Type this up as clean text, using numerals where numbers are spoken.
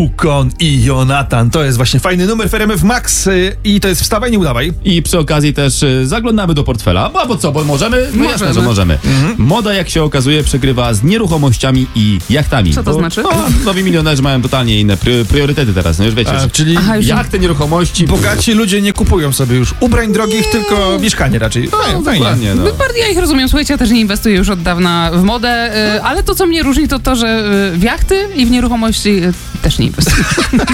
Bukon i Jonatan. To jest właśnie fajny numer w RMF Max i to jest Wstawaj, nie udawaj. I przy okazji też zaglądamy do portfela. Bo co, bo możemy? No jasne, że możemy. Moda, jak się okazuje, przegrywa z nieruchomościami i jachtami. Co to znaczy? Nowi milionerzy mają totalnie inne priorytety teraz, no już wiecie. Czyli Jachty, nieruchomości. bogaci ludzie nie kupują sobie już ubrań drogich, tylko mieszkanie raczej. Fajnie. Dokładnie, no. Ja ich rozumiem, słuchajcie, ja też nie inwestuję już od dawna w modę, ale to, co mnie różni, to to, że w jachty i w nieruchomości też nie inwestuję.